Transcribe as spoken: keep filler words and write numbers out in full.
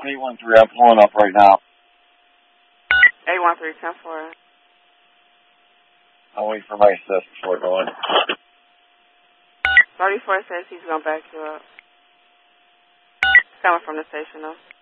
eight one three, I'm pulling up right now. eight one three, ten four. I'll wait for my assist before going. thirty-four says he's going to back you up. Coming from the station, though.